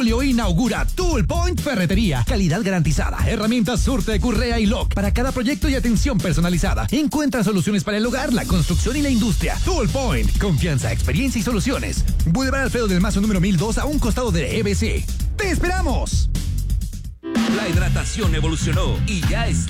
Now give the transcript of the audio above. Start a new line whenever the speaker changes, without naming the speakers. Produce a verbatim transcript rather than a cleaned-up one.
julio inaugura Tool Point Ferretería. Calidad garantizada, herramientas Surte, Currea y Lock para cada proyecto y atención personalizada. Encuentra soluciones para el hogar, la construcción y la industria. Tool Point, confianza, experiencia y soluciones. Boulevard Alfredo del Mazo número mil dos a un costado de E B C. ¡Te esperamos!
La hidratación evolucionó y ya está